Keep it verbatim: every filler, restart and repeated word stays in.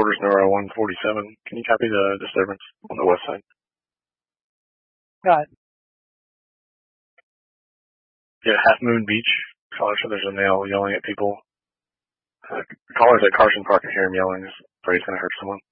quarters Nora one forty-seven. Can you copy the disturbance on the west side? Got it. Yeah, Half Moon Beach. Caller said there's a male yelling at people. Uh, callers at Carson Park can hear him yelling. He's afraid he's going to hurt someone.